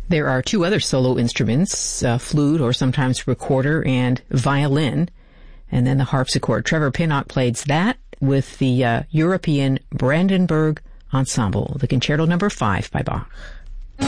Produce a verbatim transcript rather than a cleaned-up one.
There are two other solo instruments, uh, flute or sometimes recorder and violin, and then the harpsichord. Trevor Pinnock played that with the uh, European Brandenburg Ensemble, the Concerto Number Five by Bach.